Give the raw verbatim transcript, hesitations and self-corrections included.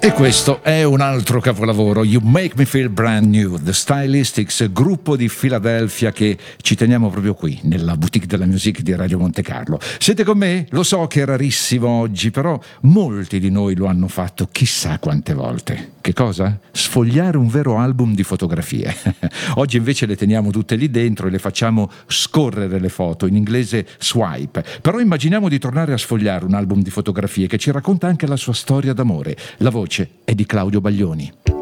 E questo è un altro capolavoro, You Make Me Feel Brand New, The Stylistics, gruppo di Philadelphia che ci teniamo proprio qui, nella boutique della music di Radio Monte Carlo. Siete con me? Lo so che è rarissimo oggi, però molti di noi lo hanno fatto chissà quante volte. Che cosa? Sfogliare un vero album di fotografie. Oggi invece le teniamo tutte lì dentro e le facciamo scorrere le foto, in inglese swipe. Però immaginiamo di tornare a sfogliare un album di fotografie che ci racconta anche la sua storia d'amore. La voce è di Claudio Baglioni.